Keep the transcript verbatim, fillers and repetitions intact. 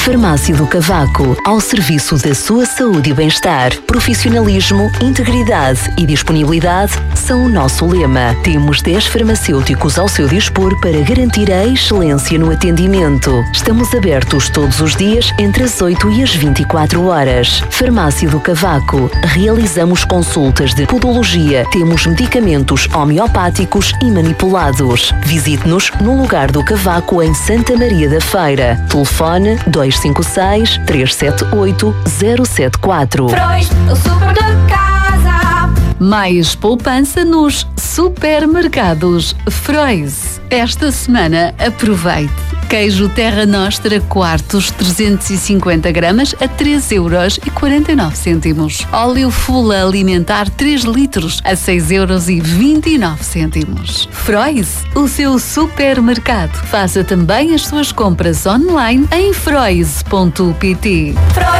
Farmácia do Cavaco, ao serviço da sua saúde e bem-estar. Profissionalismo, integridade e disponibilidade são o nosso lema. Temos dez farmacêuticos ao seu dispor para garantir a excelência no atendimento. Estamos abertos todos os dias entre as oito e as vinte e quatro horas. Farmácia do Cavaco. Realizamos consultas de podologia. Temos medicamentos homeopáticos e manipulados. Visite-nos no lugar do Cavaco em Santa Maria da Feira. Telefone dois cinco seis, três sete oito, zero sete quatro. Frois, o super da casa. Mais poupança nos supermercados Frois. Esta semana aproveite. Queijo Terra Nostra quartos trezentos e cinquenta gramas a três euros e quarenta e nove cêntimos. Óleo Fula Alimentar três litros a seis euros e vinte e nove cêntimos. Frois, o seu supermercado. Faça também as suas compras online em frois ponto pt.